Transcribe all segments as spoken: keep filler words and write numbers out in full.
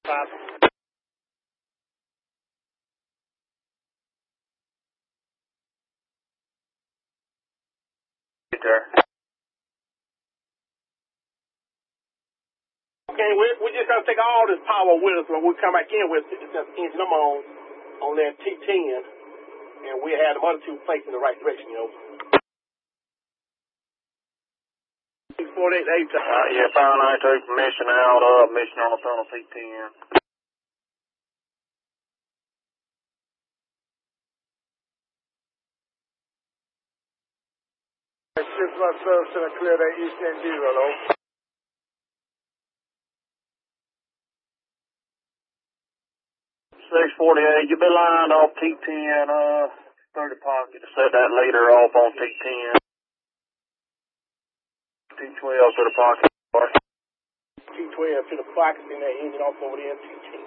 Five. There. Okay, we we just gotta take all this power with us when we come back in with it. Just engine them on on that T ten, and we had them other two facing the right direction, you know. six forty-eight eight. Uh, yeah, five ninety-two mission out, uh, mission on the tunnel T ten. Shift my service to clear that east end zero, hello. six forty-eight, you be lined off T ten, uh, thirty pocket to set that leader off on T ten. T twelve to the pocket. T twelve to the pocket and that engine off over there in T ten.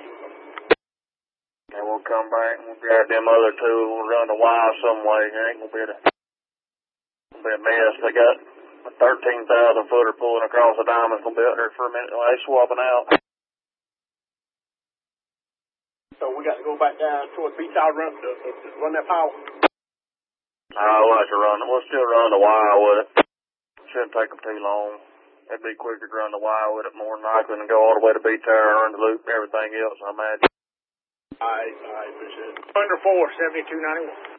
And we'll come back and we'll grab them other two and we'll run the wire some way. It ain't gonna be a, gonna be a mess. They got a thirteen thousand footer pulling across the diamond. It's gonna be out there for a minute while they swapping out. So we got to go back down towards Beach Out run, to, to, to run that power. I like to run it. We'll still run the wire with it. Shouldn't take them too long. It'd be quicker to run the wire with it more than likely than go all the way to B tower and run the loop and everything else, I imagine. All right, all right, appreciate it. Under four, seventy-two ninety-one.